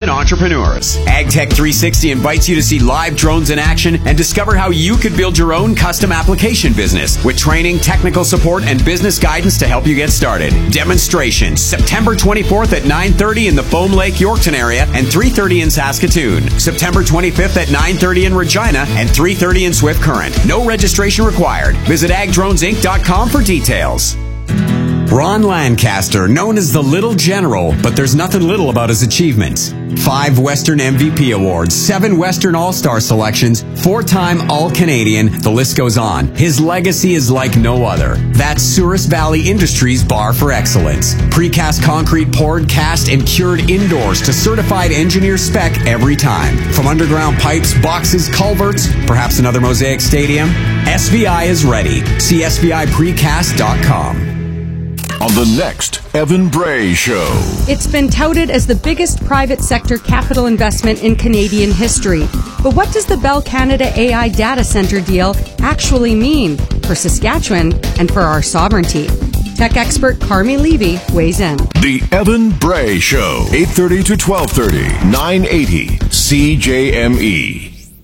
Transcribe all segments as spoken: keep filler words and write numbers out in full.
entrepreneurs. AgTech three sixty invites you to see live drones in action and discover how you could build your own custom application business with training, technical support, and business guidance to help you get started. Demonstration September twenty-fourth at nine thirty in the Foam Lake, Yorkton area and three thirty in Saskatoon. September twenty-fifth at nine thirty in Regina and three thirty in Swift Current. No registration required. Visit ag drones inc dot com for details. Ron Lancaster, known as the Little General, but there's nothing little about his achievements. Five Western M V P awards, seven Western All-Star selections, four-time All-Canadian, the list goes on. His legacy is like no other. That's Souris Valley Industries' bar for excellence. Precast concrete poured, cast, and cured indoors to certified engineer spec every time. From underground pipes, boxes, culverts, perhaps another Mosaic Stadium, S V I is ready. See S V I precast dot com. On the next Evan Bray Show. It's been touted as the biggest private sector capital investment in Canadian history. But what does the Bell Canada A I data center deal actually mean for Saskatchewan and for our sovereignty? Tech expert Carmi Levy weighs in. The Evan Bray Show, eight thirty to twelve thirty, nine eighty C J M E.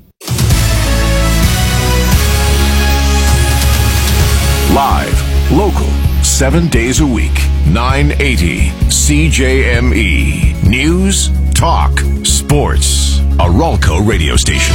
Live, local, seven days a week, nine eighty C J M E. News, talk, sports. A Ralco radio station.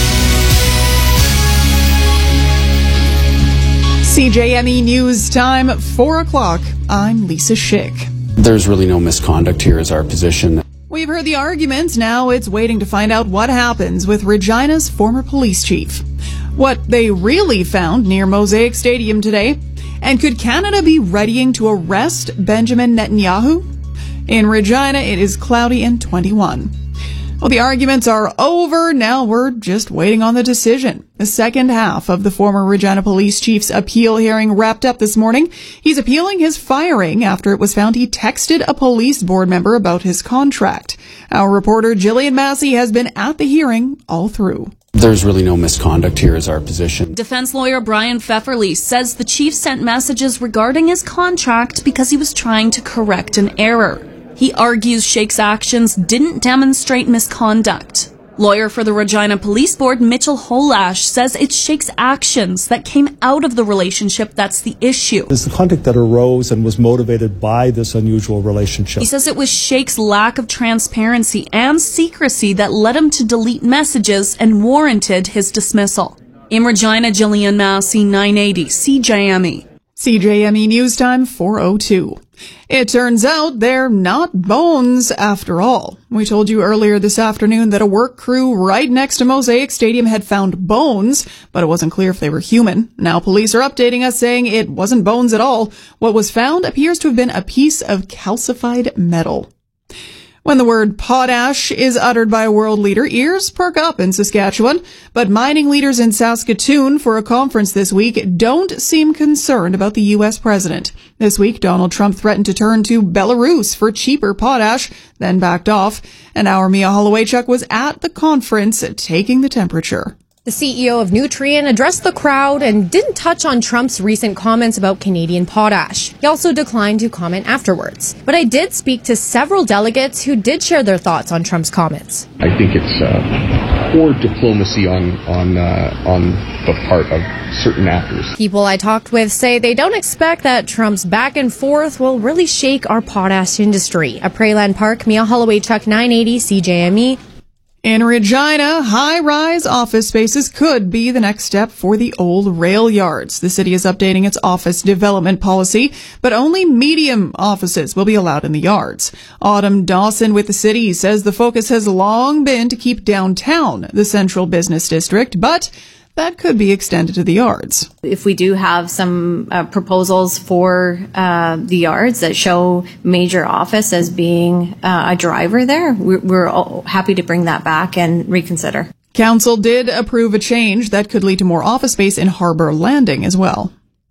C J M E News Time, four o'clock. I'm Lisa Schick. There's really no misconduct here is our position. We've heard the arguments. Now it's waiting to find out what happens with Regina's former police chief. What they really found near Mosaic Stadium today. And could Canada be readying to arrest Benjamin Netanyahu? In Regina, it is cloudy and twenty-one. Well, the arguments are over. Now we're just waiting on the decision. The second half of the former Regina police chief's appeal hearing wrapped up this morning. He's appealing his firing after it was found he texted a police board member about his contract. Our reporter Jillian Massey has been at the hearing all through. There's really no misconduct here is our position. Defense lawyer Brian Pfefferly says the chief sent messages regarding his contract because he was trying to correct an error. He argues Sheikh's actions didn't demonstrate misconduct. Lawyer for the Regina Police Board, Mitchell Holash, says it's Sheikh's actions that came out of the relationship that's the issue. It's the conduct that arose and was motivated by this unusual relationship. He says it was Sheikh's lack of transparency and secrecy that led him to delete messages and warranted his dismissal. In Regina, Jillian Massey, nine eighty C J M E. C J M E News Time, four oh two. It turns out they're not bones after all. We told you earlier this afternoon that a work crew right next to Mosaic Stadium had found bones, but it wasn't clear if they were human. Now police are updating us saying it wasn't bones at all. What was found appears to have been a piece of calcified metal. When the word potash is uttered by a world leader, ears perk up in Saskatchewan. But mining leaders in Saskatoon for a conference this week don't seem concerned about the U S president. This week, Donald Trump threatened to turn to Belarus for cheaper potash, then backed off. And our Mia Hollowaychuk was at the conference taking the temperature. The C E O of Nutrien addressed the crowd and didn't touch on Trump's recent comments about Canadian potash. He also declined to comment afterwards. But I did speak to several delegates who did share their thoughts on Trump's comments. I think it's uh, poor diplomacy on on uh, on the part of certain actors. People I talked with say they don't expect that Trump's back and forth will really shake our potash industry. At Prairie Park, Mia Hollowaychuk, nine eighty C J M E. In Regina, high-rise office spaces could be the next step for the old rail yards. The city is updating its office development policy, but only medium offices will be allowed in the yards. Autumn Dawson with the city says the focus has long been to keep downtown the central business district, but that could be extended to the yards. If we do have some uh, proposals for uh, the yards that show major office as being uh, a driver there, we're, we're all happy to bring that back and reconsider. Council did approve a change that could lead to more office space in Harbour Landing as well.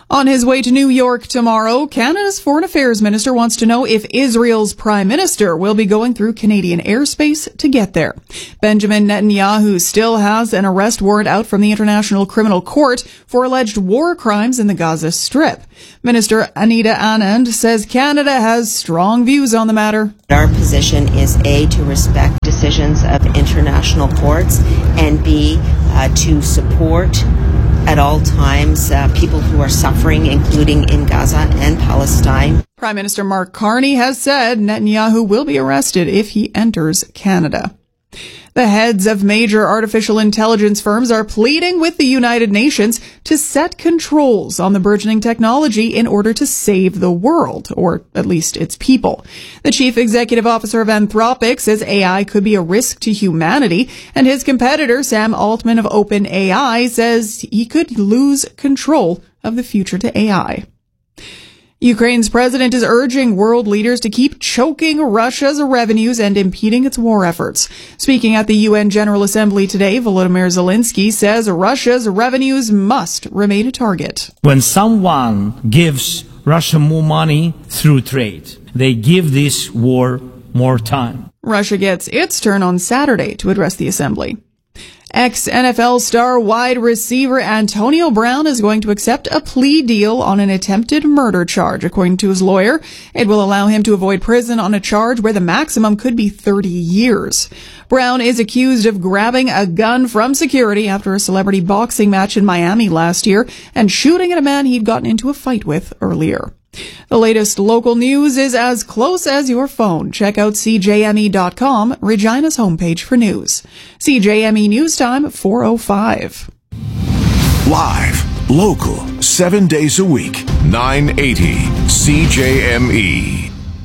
On his way to New York tomorrow, Canada's Foreign Affairs Minister wants to know if Israel's Prime Minister will be going through Canadian airspace to get there. Benjamin Netanyahu still has an arrest warrant out from the International Criminal Court for alleged war crimes in the Gaza Strip. Minister Anita Anand says Canada has strong views on the matter. Our position is A, to respect decisions of international courts, and B, uh, to support at all times uh, people who are suffering, including in Gaza and Palestine. Prime Minister Mark Carney has said Netanyahu will be arrested if he enters Canada. The heads of major artificial intelligence firms are pleading with the United Nations to set controls on the burgeoning technology in order to save the world, or at least its people. The chief executive officer of Anthropic says A I could be a risk to humanity, and his competitor, Sam Altman of OpenAI, says he could lose control of the future to A I. Ukraine's president is urging world leaders to keep choking Russia's revenues and impeding its war efforts. Speaking at the U N General Assembly today, Volodymyr Zelensky says Russia's revenues must remain a target. When someone gives Russia more money through trade, they give this war more time. Russia gets its turn on Saturday to address the assembly. Ex-N F L star wide receiver Antonio Brown is going to accept a plea deal on an attempted murder charge, according to his lawyer. It will allow him to avoid prison on a charge where the maximum could be thirty years. Brown is accused of grabbing a gun from security after a celebrity boxing match in Miami last year and shooting at a man he'd gotten into a fight with earlier. The latest local news is as close as your phone. Check out C J M E dot com, Regina's homepage for news. C J M E News Time, four oh five. Live, local, seven days a week, nine eighty C J M E.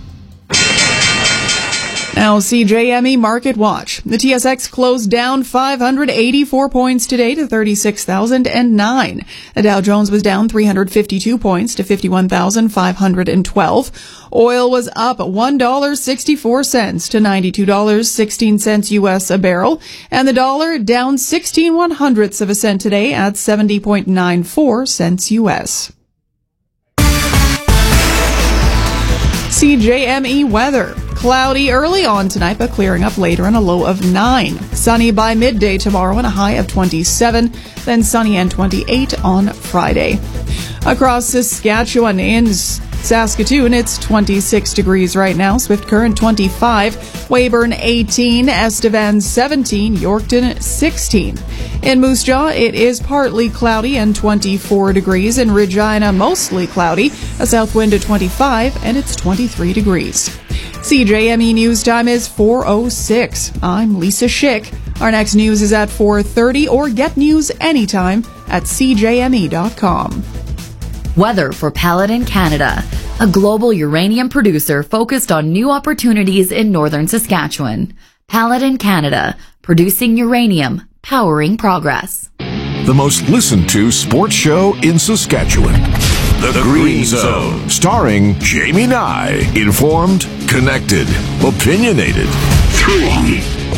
Now, C J M E Market Watch. The T S X closed down five hundred eighty-four points today to thirty-six thousand nine. The Dow Jones was down three hundred fifty-two points to fifty-one thousand five hundred twelve. Oil was up one dollar and sixty-four cents to ninety-two dollars and sixteen cents U S a barrel, and the dollar down sixteen one hundredths of a cent today at seventy point nine four cents U S. C J M E weather. Cloudy early on tonight, but clearing up later and a low of nine. Sunny by midday tomorrow and a high of twenty-seven, then sunny and twenty-eight on Friday. Across Saskatchewan, in Saskatoon, it's twenty-six degrees right now. Swift Current twenty-five, Weyburn eighteen, Estevan seventeen, Yorkton sixteen. In Moose Jaw, it is partly cloudy and twenty-four degrees. In Regina, mostly cloudy, a south wind of twenty-five, and it's twenty-three degrees. C J M E News Time is four oh six. I'm Lisa Schick. Our next news is at four thirty, or get news anytime at C J M E dot com. Weather for Paladin Canada, a global uranium producer focused on new opportunities in northern Saskatchewan. Paladin Canada, producing uranium, powering progress. The most listened to sports show in Saskatchewan. The, the Green Zone, starring Jamie Nye. Informed, connected, opinionated. Three.